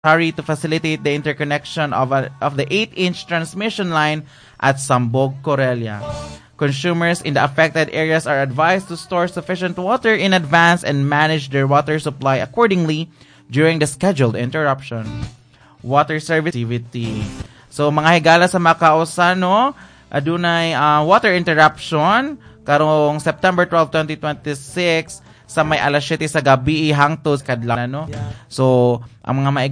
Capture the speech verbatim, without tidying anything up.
hurry to facilitate the interconnection of, a, of the eight-inch transmission line at Sambog, Corelia. Consumers in the affected areas are advised to store sufficient water in advance and manage their water supply accordingly during the scheduled interruption. Water service activity. So, mga higala sa Macausa, no? Adunay uh, water interruption karong September twelfth, twenty twenty-six sa may alas siyete sa gabi hangtod kadlaw, no? So, ang mga